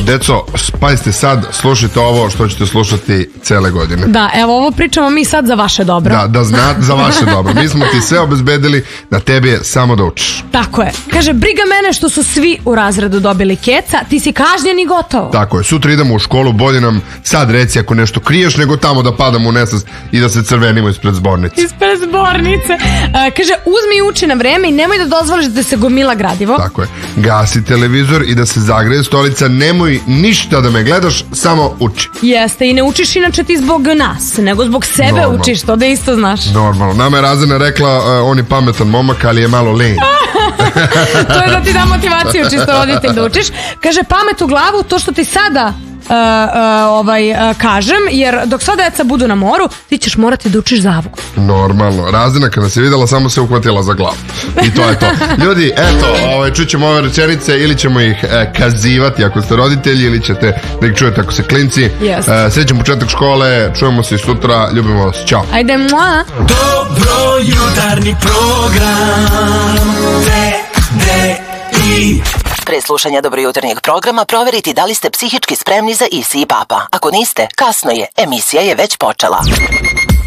Deco, spajste sad, slušajte ovo što ćete slušati cele godine. Da, evo ovo pričamo mi sad za vaše dobro. Da za vaše dobro. Mi smo ti sve obezbedili, na tebi je samo da učiš. Tako je. Kaže, briga mene što su svi u razredu dobili keca, ti si kažnjen i gotovo. Tako je, sutra idemo u školu, bolje nam sad reci ako nešto kriješ nego tamo da padamo u nesvest i da se crvenimo ispred zbornice. Ispred zbornice. Kaže, uzmi i uči na vreme i nemoj da dozvoliš da se gomila gradivo. Tako je. Gasi televizor i da se zagreje stolica, nemoj ništa da me gledaš, samo uči. Jeste, i ne učiš inače ti zbog nas, nego zbog sebe. Normalno. Učiš, to da isto znaš. Normalno. Nama je Razina rekla, on je pametan momak, ali je malo lenj. To je da ti da motivaciju, čisto roditelj da učiš. Kaže, pamet u glavu, to što ti sada kažem, jer dok sva deca budu na moru, ti ćeš morati da učiš zavuku. Normalno. Razina kada se videla, samo se uhvatila za glavu. I to je to. Ljudi, eto, čućemo ove rečenice ili ćemo ih kazivati ako ste roditelji, ili ćete da ih čujete ako ste klinci. Srećan početak škole, čujemo se i sutra, ljubimo vas, ćao. Ajde, mua. Dobro jutarnji program TDI. Pre slušanja Dobro jutarnjeg programa proveriti da li ste psihički spremni za Isi i Papa. Ako niste, kasno je, emisija je već počela.